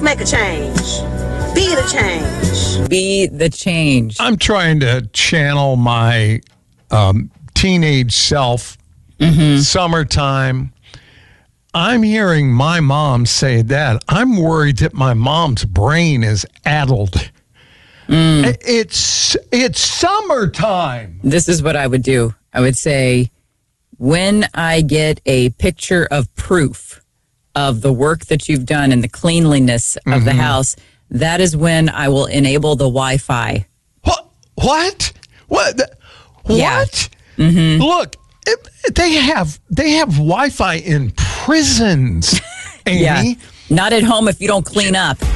make a change. Be the change. Be the change. I'm trying to channel my teenage self. Summertime. I'm hearing my mom say that. I'm worried that my mom's brain is addled. It's summertime. This is what I would do. I would say, when I get a picture of proof of the work that you've done and the cleanliness of the house, that is when I will enable the Wi-Fi. What? Yeah. What? Look, they have Wi-Fi in prisons, Amy. Yeah. Not at home if you don't clean up.